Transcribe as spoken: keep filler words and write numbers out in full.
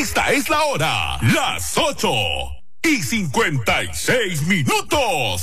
Esta es la hora, las ocho y cincuenta y seis minutos.